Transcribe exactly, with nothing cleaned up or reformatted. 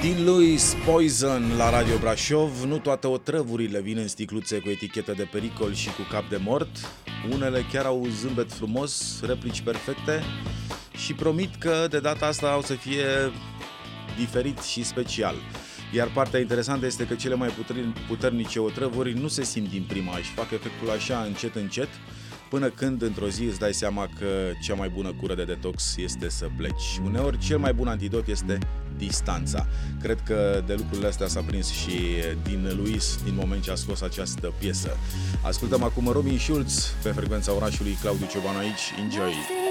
Din Louis Poison la Radio Brașov. Nu toate otrăvurile vin în sticluțe cu etichetă de pericol și cu cap de mort. Unele chiar au zâmbet frumos, replici perfecte și promit că de data asta o să fie diferit și special. Iar partea interesantă este că cele mai puternice otrăvuri nu se simt din prima, își fac efectul așa încet încet, până când într-o zi îți dai seama că cea mai bună cură de detox este să pleci. Uneori cel mai bun antidot este distanța. Cred că de lucrurile astea s-a prins și din Luis din moment ce a scos această piesă. Ascultăm acum Robin Schulz pe frecvența orașului, Claudiu Ciobanu aici. Enjoy!